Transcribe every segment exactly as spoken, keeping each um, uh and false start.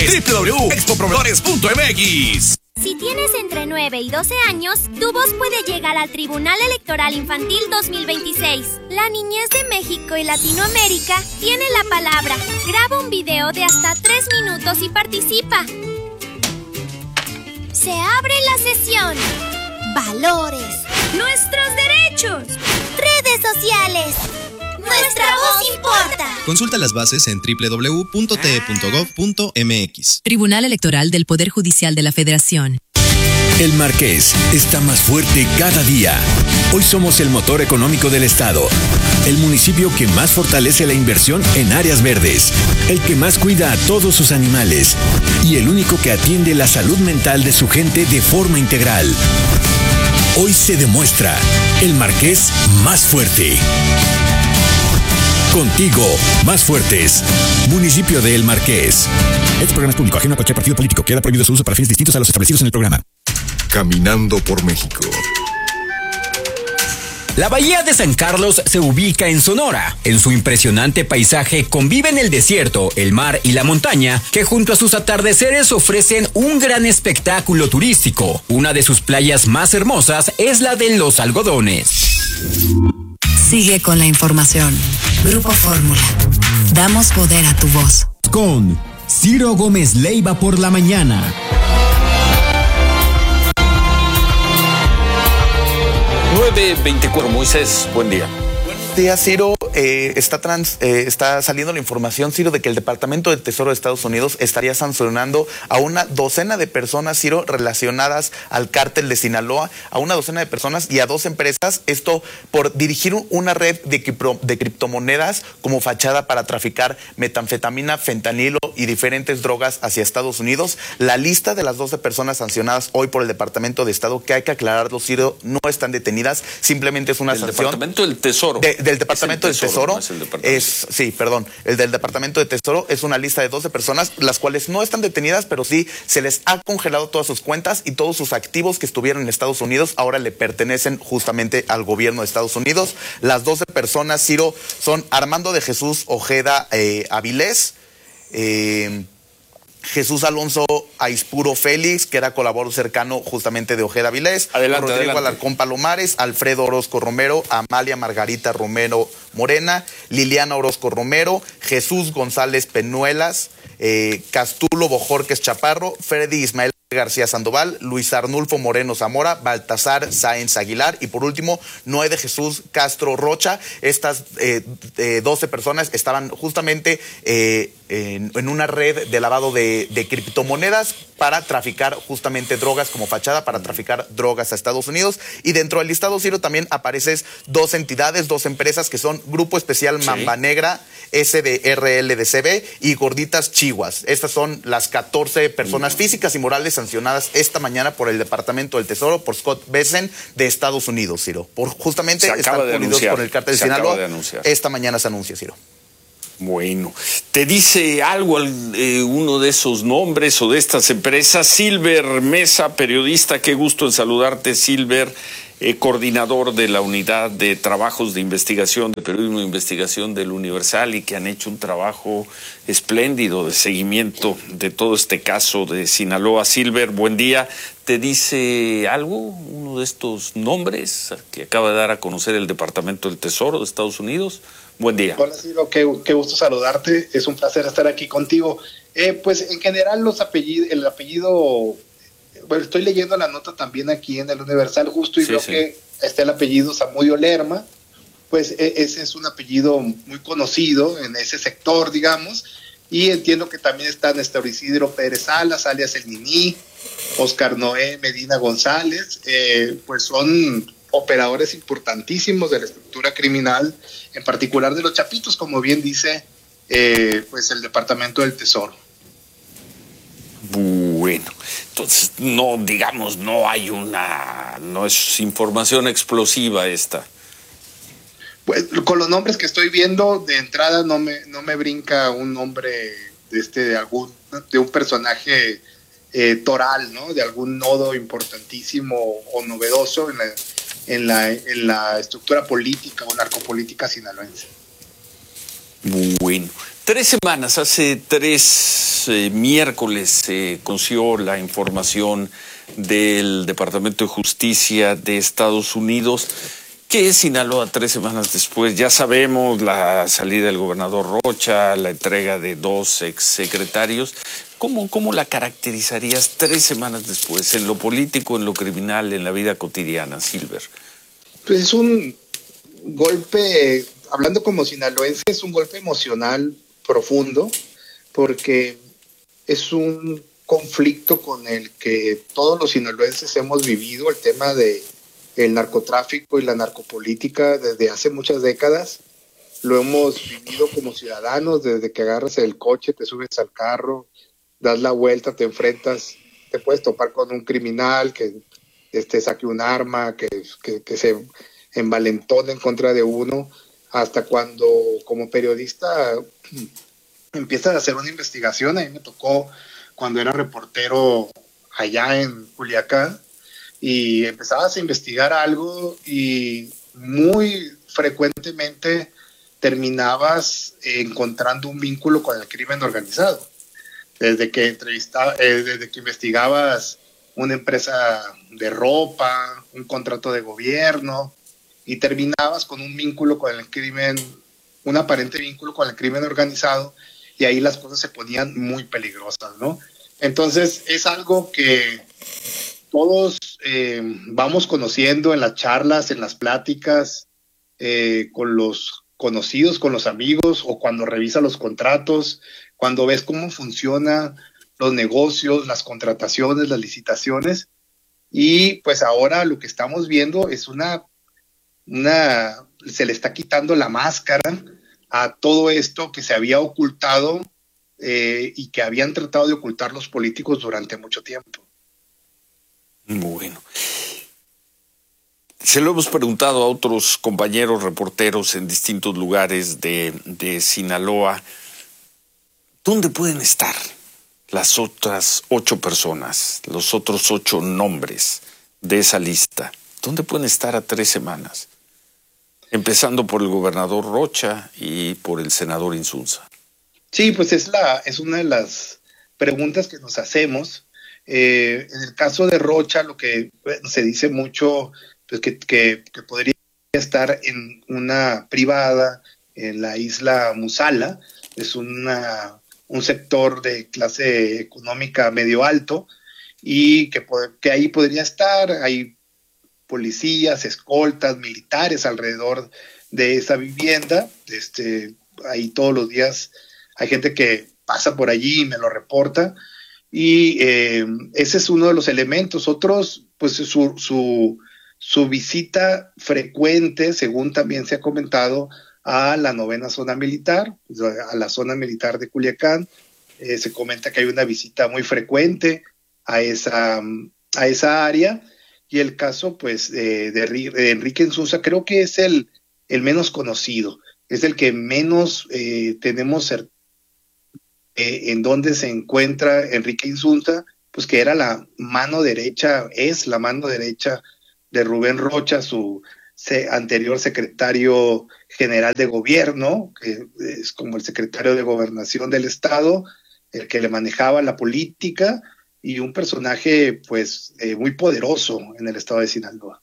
proveedores. doble u doble u doble u punto expo proveedores punto m x. Si tienes entre nueve y doce años, tu voz puede llegar al Tribunal Electoral Infantil dos mil veintiséis. La niñez de México y Latinoamérica tiene la palabra. Graba un video de hasta tres minutos y participa. Se abre la sesión. Valores. Nuestros derechos. Redes sociales. Nuestra voz importa. Consulta las bases en doble u doble u doble u punto t e punto gov punto m x. Tribunal Electoral del Poder Judicial de la Federación. El Marqués está más fuerte cada día. Hoy somos el motor económico del estado, el municipio que más fortalece la inversión en áreas verdes, el que más cuida a todos sus animales y el único que atiende la salud mental de su gente de forma integral. Hoy se demuestra el Marqués más fuerte. Contigo, más fuertes. Municipio de El Marqués. Este programa es público, ajeno a cualquier partido político. Queda prohibido su uso para fines distintos a los establecidos en el programa. Caminando por México. La Bahía de San Carlos se ubica en Sonora. En su impresionante paisaje conviven el desierto, el mar y la montaña, que junto a sus atardeceres ofrecen un gran espectáculo turístico. Una de sus playas más hermosas es la de Los Algodones. Sigue con la información. Grupo Fórmula. Damos poder a tu voz. Con Ciro Gómez Leiva por la mañana. nueve veinticuatro, Moisés, buen día. Buenos días, Ciro. Eh, está, trans, eh, está saliendo la información, Ciro, de que el Departamento del Tesoro de Estados Unidos estaría sancionando a una docena de personas, Ciro, relacionadas al cártel de Sinaloa, a una docena de personas y a dos empresas, esto por dirigir una red de, cripto, de criptomonedas como fachada para traficar metanfetamina, fentanilo y diferentes drogas hacia Estados Unidos. La lista de las doce personas sancionadas hoy por el Departamento de Estado, que hay que aclararlo, Ciro, no están detenidas, simplemente es una el sanción. El Departamento del Tesoro. De, del Departamento del Tesoro. Tesoro, no es, el es sí, perdón, el del Departamento de Tesoro es una lista de doce personas, las cuales no están detenidas, pero sí se les ha congelado todas sus cuentas y todos sus activos que estuvieron en Estados Unidos ahora le pertenecen justamente al gobierno de Estados Unidos. Las doce personas, Ciro, son Armando de Jesús Ojeda eh, Avilés, eh, Jesús Alonso Aispuro Félix, que era colaborador cercano justamente de Ojeda Avilés, adelante, Rodrigo adelante. Alarcón Palomares, Alfredo Orozco Romero, Amalia Margarita Romero Morena, Liliana Orozco Romero, Jesús González Penuelas, eh, Castulo Bojorques Chaparro, Freddy Ismael García Sandoval, Luis Arnulfo Moreno Zamora, Baltasar Sáenz Aguilar y por último Noé de Jesús Castro Rocha. Estas eh, eh, doce personas estaban justamente eh, en, en una red de lavado de, de criptomonedas para traficar justamente drogas como fachada, para traficar drogas a Estados Unidos. Y dentro del listado, Ciro, también aparecen dos entidades, dos empresas que son Grupo Especial sí. Mamba Negra, S D R L D C B y Gorditas Chihuas. Estas son las catorce personas mm. físicas y morales sancionadas esta mañana por el Departamento del Tesoro, por Scott Bessent de Estados Unidos, Ciro. Por justamente estar unidos con el cártel de Sinaloa. Esta mañana se anuncia, Ciro. Bueno, ¿te dice algo eh, uno de esos nombres o de estas empresas? Silver Mesa, periodista, qué gusto en saludarte, Silver, eh, coordinador de la Unidad de Trabajos de Investigación, de Periodismo de Investigación del Universal, y que han hecho un trabajo espléndido de seguimiento de todo este caso de Sinaloa. Silver, buen día. ¿Te dice algo uno de estos nombres que acaba de dar a conocer el Departamento del Tesoro de Estados Unidos? Buen día. Hola, Ciro, qué, qué gusto saludarte. Es un placer estar aquí contigo. Eh, pues en general los apellidos, el apellido, bueno, estoy leyendo la nota también aquí en el Universal justo y sí, veo sí. que está el apellido Zamudio Lerma. Pues eh, ese es un apellido muy conocido en ese sector, digamos. Y entiendo que también está Néstor Isidro Pérez Salas, alias El Niní, Oscar Noé Medina González, eh, pues son operadores importantísimos de la estructura criminal, en particular de los Chapitos, como bien dice eh, pues el Departamento del Tesoro. Bueno, entonces no, digamos, no hay una, no es información explosiva esta. Pues con los nombres que estoy viendo, de entrada no me, no me brinca un nombre de este, de algún, de un personaje eh, toral, ¿no? De algún nodo importantísimo o novedoso en la En la, en la estructura política o narcopolítica sinaloense. Bueno, tres semanas, hace tres eh, miércoles se eh, conoció la información del Departamento de Justicia de Estados Unidos que Sinaloa, tres semanas después, ya sabemos la salida del gobernador Rocha, la entrega de dos exsecretarios. ¿Cómo, cómo la caracterizarías tres semanas después, en lo político, en lo criminal, en la vida cotidiana, Silver? Pues es un golpe, hablando como sinaloense, es un golpe emocional profundo, porque es un conflicto con el que todos los sinaloenses hemos vivido, el tema de el narcotráfico y la narcopolítica desde hace muchas décadas. Lo hemos vivido como ciudadanos desde que agarras el coche, te subes al carro, das la vuelta, te enfrentas, te puedes topar con un criminal que este, saque un arma, que, que, que se envalentone en contra de uno, hasta cuando como periodista empiezas a hacer una investigación. A mí me tocó cuando era reportero allá en Culiacán, y empezabas a investigar algo y muy frecuentemente terminabas encontrando un vínculo con el crimen organizado. Desde que entrevistaba, eh, desde que investigabas una empresa de ropa, un contrato de gobierno, y terminabas con un vínculo con el crimen, un aparente vínculo con el crimen organizado, y ahí las cosas se ponían muy peligrosas, ¿no? Entonces es algo que todos eh, vamos conociendo en las charlas, en las pláticas, eh, con los conocidos, con los amigos, o cuando revisas los contratos, cuando ves cómo funcionan los negocios, las contrataciones, las licitaciones. Y pues ahora lo que estamos viendo es una, una, se le está quitando la máscara a todo esto que se había ocultado eh, y que habían tratado de ocultar los políticos durante mucho tiempo. Bueno, se lo hemos preguntado a otros compañeros reporteros en distintos lugares de, de Sinaloa. ¿Dónde pueden estar las otras ocho personas, los otros ocho nombres de esa lista? ¿Dónde pueden estar a tres semanas? Empezando por el gobernador Rocha y por el senador Insunza. Sí, pues es, la, es una de las preguntas que nos hacemos. Eh, en el caso de Rocha, lo que bueno, se dice mucho, pues que, que, que podría estar en una privada en la isla Musala. Es una, un sector de clase económica medio alto, y que, que ahí podría estar. Hay policías, escoltas, militares alrededor de esa vivienda. Este, ahí todos los días hay gente que pasa por allí y me lo reporta. Y eh, ese es uno de los elementos. Otros, pues su, su, su visita frecuente, según también se ha comentado, a la novena zona militar, a la zona militar de Culiacán. Eh, se comenta que hay una visita muy frecuente a esa, a esa área. Y el caso, pues, de, de, de Enrique Insunza creo que es el, el menos conocido, es el que menos eh, tenemos certeza Eh, en donde se encuentra Enrique Insunza, pues que era la mano derecha, es la mano derecha de Rubén Rocha, su se, anterior secretario general de gobierno, que es como el secretario de gobernación del estado, el que le manejaba la política, y un personaje pues eh, muy poderoso en el estado de Sinaloa.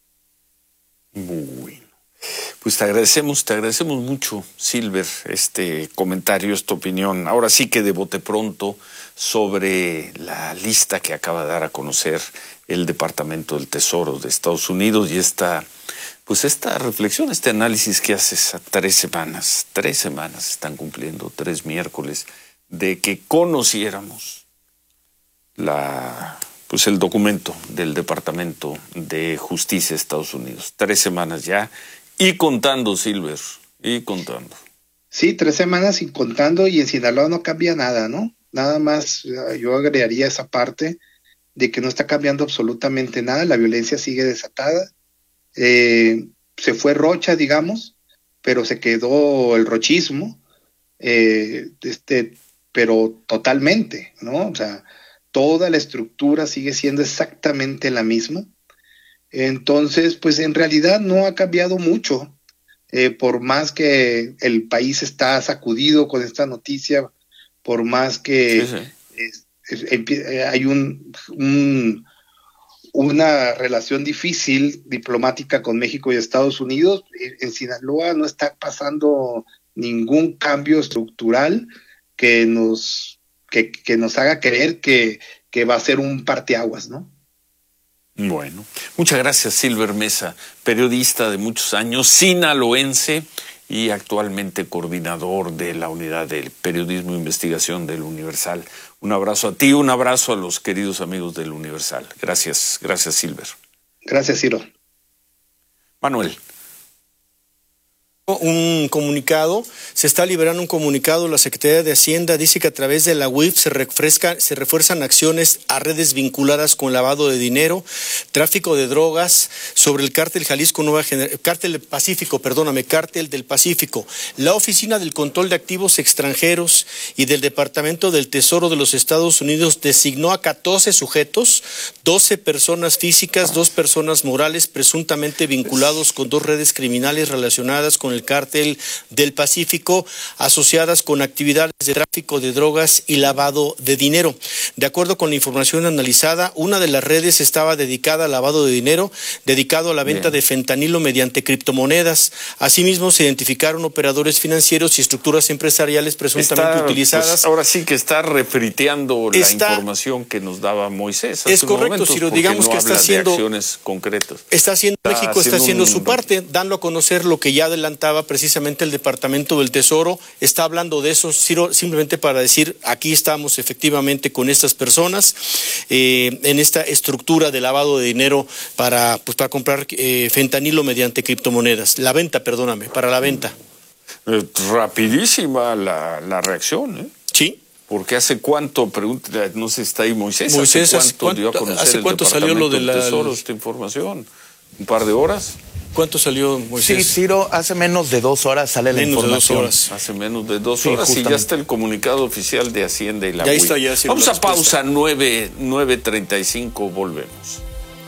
Muy Pues te agradecemos, te agradecemos mucho, Silver, este comentario, esta opinión. Ahora sí que de bote pronto sobre la lista que acaba de dar a conocer el Departamento del Tesoro de Estados Unidos y esta, pues esta reflexión, este análisis que haces a tres semanas, tres semanas están cumpliendo, tres miércoles, de que conociéramos la, pues el documento del Departamento de Justicia de Estados Unidos. Tres semanas ya. Y contando, Silver, y contando. Sí, tres semanas y contando, y en Sinaloa no cambia nada, ¿no? Nada más, yo agregaría esa parte de que no está cambiando absolutamente nada, la violencia sigue desatada. Eh, se fue Rocha, digamos, pero se quedó el rochismo, eh, este, pero totalmente, ¿no? O sea, toda la estructura sigue siendo exactamente la misma. Entonces, pues en realidad no ha cambiado mucho. eh, por más que el país está sacudido con esta noticia, por más que sí, sí. Es, es, hay un, un una relación difícil diplomática con México y Estados Unidos, en Sinaloa no está pasando ningún cambio estructural que nos que, que nos haga creer que, que va a ser un parteaguas, ¿no? Bueno, muchas gracias, Silver Mesa, periodista de muchos años, sinaloense y actualmente coordinador de la Unidad de Periodismo e Investigación del Universal. Un abrazo a ti, un abrazo a los queridos amigos del Universal. Gracias, gracias, Silver. Gracias, Ciro. Manuel. Un comunicado, se está liberando un comunicado, la Secretaría de Hacienda dice que a través de la U I F se refresca, se refuerzan acciones a redes vinculadas con lavado de dinero, tráfico de drogas, sobre el cártel Jalisco Nueva Generación, cártel del Pacífico, perdóname, cártel del Pacífico. La Oficina del Control de Activos Extranjeros y del Departamento del Tesoro de los Estados Unidos designó a catorce sujetos, doce personas físicas, dos personas morales, presuntamente vinculados con dos redes criminales relacionadas con el cártel del Pacífico, asociadas con actividades de tráfico de drogas y lavado de dinero. De acuerdo con la información analizada, una de las redes estaba dedicada al lavado de dinero, dedicado a la venta Bien. de fentanilo mediante criptomonedas. Asimismo, se identificaron operadores financieros y estructuras empresariales presuntamente está, utilizadas. Pues ahora sí que está refriteando está, la información que nos daba Moisés. Hace es correcto, momentos, Ciro, digamos no que está haciendo acciones concretas. Está haciendo está México haciendo está haciendo un, su parte, dando a conocer lo que ya adelantaba precisamente el Departamento del Tesoro. Está hablando de eso, Ciro, simplemente para decir, aquí estamos efectivamente con estas personas eh, en esta estructura de lavado de dinero para, pues, para comprar eh, fentanilo mediante criptomonedas. La venta, perdóname, para la venta. Eh, rapidísima la, la reacción, ¿eh? Sí. Porque hace cuánto, pregunta, no sé si está ahí Moisés, Moisés ¿hace cuánto, ¿hace dio a conocer ¿hace cuánto el salió lo de la, del Tesoro esta información? ¿Un par de horas? ¿Cuánto salió, Moisés? Sí, Ciro, hace menos de dos horas sale la menos información. De dos horas. Hace menos de dos sí, horas justamente. Y ya está el comunicado oficial de Hacienda y la ya U I. Está, ya, Vamos a pausa, nueve treinta y cinco, volvemos.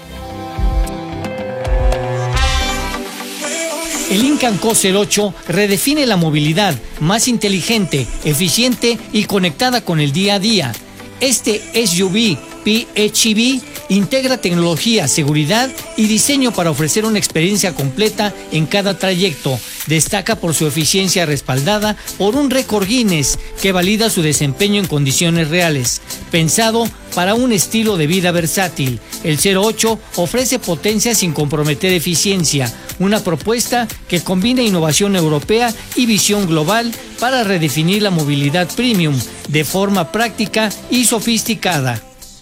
El Incan Coaster ocho redefine la movilidad, más inteligente, eficiente y conectada con el día a día. Este S U V P H E V integra tecnología, seguridad y diseño para ofrecer una experiencia completa en cada trayecto. Destaca por su eficiencia respaldada por un récord Guinness que valida su desempeño en condiciones reales. Pensado para un estilo de vida versátil, el cero ocho ofrece potencia sin comprometer eficiencia, una propuesta que combina innovación europea y visión global para redefinir la movilidad premium de forma práctica y sofisticada.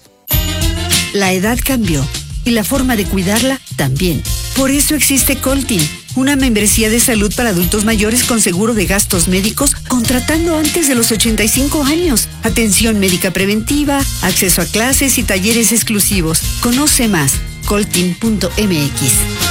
La edad cambió y la forma de cuidarla también. Por eso existe Coltin, una membresía de salud para adultos mayores con seguro de gastos médicos contratando antes de los ochenta y cinco años. Atención médica preventiva, acceso a clases y talleres exclusivos. Conoce más, coltin punto m x.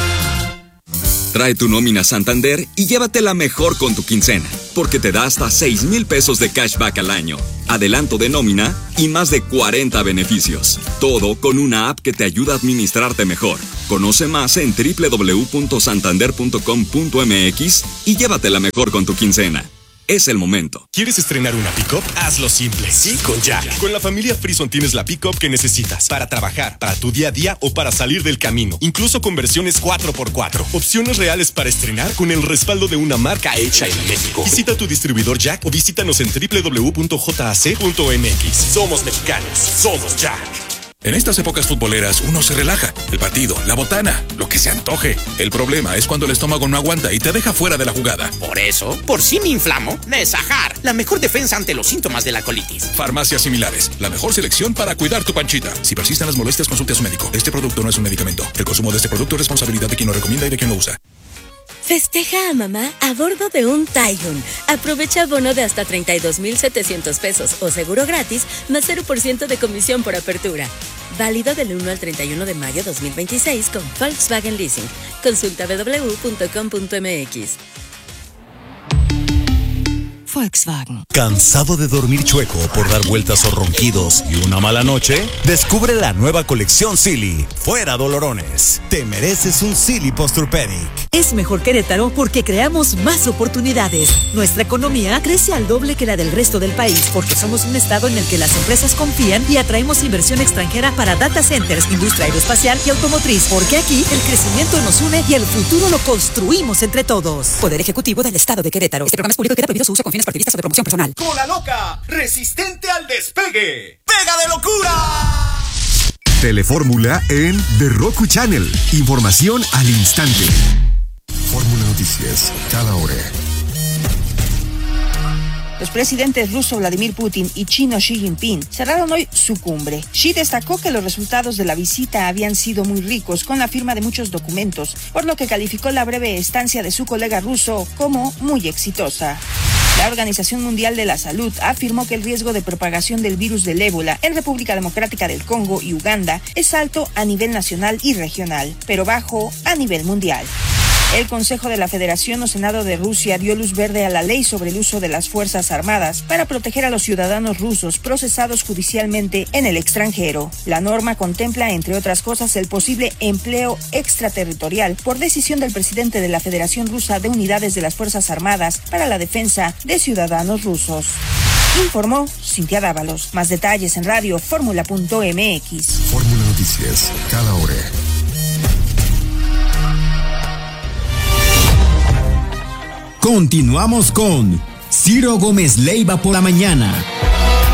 Trae tu nómina Santander y llévatela mejor con tu quincena, porque te da hasta seis mil pesos de cashback al año, adelanto de nómina y más de cuarenta beneficios. Todo con una app que te ayuda a administrarte mejor. Conoce más en doble u doble u doble u punto santander punto com punto m x y llévatela mejor con tu quincena. Es el momento. ¿Quieres estrenar una pick-up? Hazlo simple. Sí, con Jack. Con la familia Frison tienes la pick-up que necesitas para trabajar, para tu día a día o para salir del camino. Incluso con versiones cuatro por cuatro. Opciones reales para estrenar con el respaldo de una marca hecha en México. Visita tu distribuidor Jack o visítanos en doble u doble u doble u punto j a c punto m x. Somos mexicanos. Somos Jack. En estas épocas futboleras uno se relaja. El partido, la botana, lo que se antoje. El problema es cuando el estómago no aguanta y te deja fuera de la jugada. Por eso, por si me inflamo, Nesajar, la mejor defensa ante los síntomas de la colitis. Farmacias similares, la mejor selección para cuidar tu panchita. Si persisten las molestias, consulte a su médico. Este producto no es un medicamento. El consumo de este producto es responsabilidad de quien lo recomienda y de quien lo usa. Festeja a mamá a bordo de un Taigun. Aprovecha bono de hasta treinta y dos mil setecientos pesos o seguro gratis más cero por ciento de comisión por apertura. Válido del uno al treinta y uno de mayo dos mil veintiséis con Volkswagen Leasing. Consulta doble u doble u doble u punto com punto m x. Volkswagen. ¿Cansado de dormir chueco por dar vueltas o ronquidos y una mala noche? Descubre la nueva colección Silly. Fuera dolorones. Te mereces un Silly Posturepedic. Es mejor Querétaro porque creamos más oportunidades. Nuestra economía crece al doble que la del resto del país porque somos un estado en el que las empresas confían y atraemos inversión extranjera para data centers, industria aeroespacial y automotriz. Porque aquí el crecimiento nos une y el futuro lo construimos entre todos. Poder Ejecutivo del Estado de Querétaro. Este programa es público y queda prohibido su uso con fines partidistas o de promoción personal. Cola loca, resistente al despegue. ¡Pega de locura! Telefórmula en The Roku Channel. Información al instante. Fórmula Noticias, cada hora. Los presidentes ruso Vladimir Putin y chino Xi Jinping cerraron hoy su cumbre. Xi destacó que los resultados de la visita habían sido muy ricos, con la firma de muchos documentos, por lo que calificó la breve estancia de su colega ruso como muy exitosa. La Organización Mundial de la Salud afirmó que el riesgo de propagación del virus del ébola en República Democrática del Congo y Uganda es alto a nivel nacional y regional, pero bajo a nivel mundial. El Consejo de la Federación o Senado de Rusia dio luz verde a la ley sobre el uso de las Fuerzas Armadas para proteger a los ciudadanos rusos procesados judicialmente en el extranjero. La norma contempla, entre otras cosas, el posible empleo extraterritorial por decisión del presidente de la Federación Rusa de unidades de las Fuerzas Armadas para la defensa de ciudadanos rusos. Informó Cintia Dávalos. Más detalles en radio fórmula punto m x. Fórmula Noticias, cada hora. Continuamos con Ciro Gómez Leiva por la mañana.